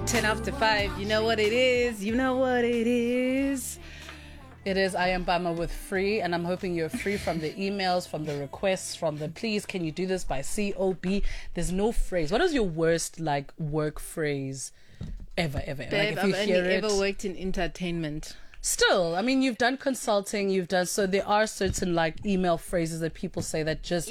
10 after 5. You know what it is. You know what it is. It is I Am Bama with free, and I'm hoping you're free from the emails, from the requests, from the please, can you do this by COB? There's no phrase. What is your worst, like, work phrase ever? Babe, like, if I've you only hear ever it, worked in entertainment. still, I mean, you've done consulting, so there are certain, like, email phrases that people say that just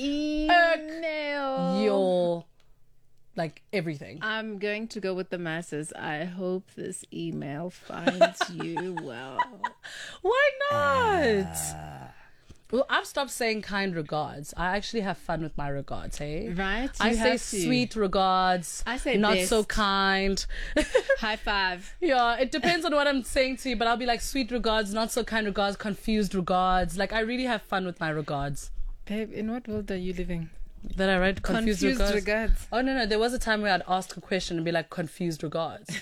Email. your, like, everything. I'm going to go with the masses. I hope this email finds you well. Why not? Well, I've stopped saying kind regards. I actually have fun with my regards, hey? Right? I You say have to. sweet regards. I say not best. so kind. High five. Yeah, it depends on what I'm saying to you, but I'll be like sweet regards, not so kind regards, confused regards. Like, I really have fun with my regards. Babe, in what world are you living? That I read confused regards. Oh, no. There was a time where I'd ask a question and be like, confused regards.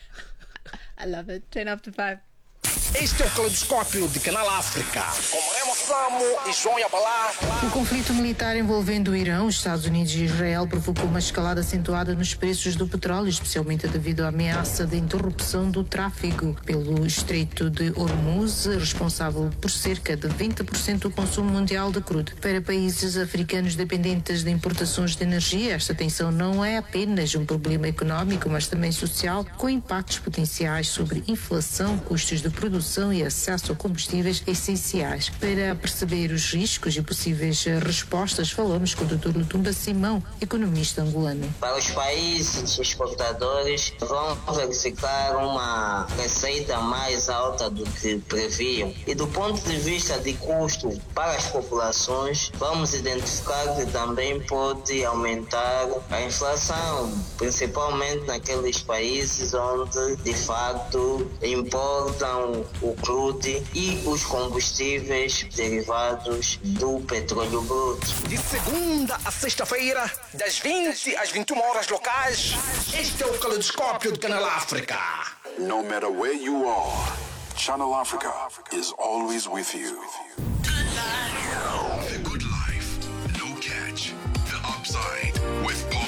I love it. 10 after 5. Este é o Caleidoscópio de Canal África, com Remo Samo e João Yabalá. O conflito militar envolvendo o Irão, os Estados Unidos e Israel provocou uma escalada acentuada nos preços do petróleo, especialmente devido à ameaça de interrupção do tráfego pelo Estreito de Hormuz, responsável por cerca de 20% do consumo mundial de crudo. Para países africanos dependentes de importações de energia, esta tensão não é apenas um problema económico, mas também social, com impactos potenciais sobre inflação, custos de produção e acesso a combustíveis essenciais. Para perceber os riscos e possíveis respostas, falamos com o Dr. Lutumba Simão, economista angolano. Para os países exportadores, vão verificar uma receita mais alta do que previam. E do ponto de vista de custo para as populações, vamos identificar que também pode aumentar a inflação, principalmente naqueles países onde, de fato, importam o crude e os combustíveis derivados do petróleo bruto. De segunda a sexta-feira, das 20 às 21 horas locais, este é o Caleidoscópio de Canal África. No matter where you are, Channel Africa is always with you. The good life, no catch, the upside with